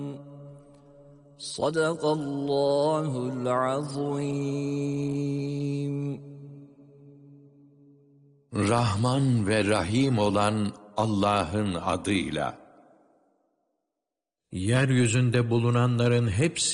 Sadakallahul azim. Rahman ve Rahim olan Allah'ın adıyla. Yeryüzünde bulunanların hepsi